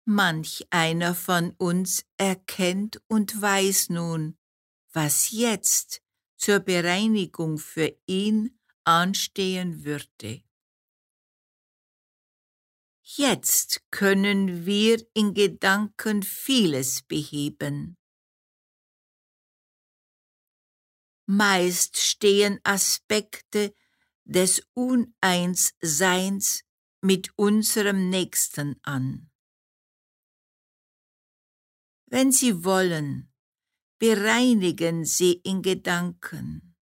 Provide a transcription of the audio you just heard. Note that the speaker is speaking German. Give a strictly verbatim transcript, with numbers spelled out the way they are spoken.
Manch einer von uns erkennt und weiß nun, was jetzt zur Bereinigung für ihn anstehen würde. Jetzt können wir in Gedanken vieles beheben. Meist stehen Aspekte des Uneinsseins mit unserem Nächsten an. Wenn Sie wollen, bereinigen Sie in Gedanken.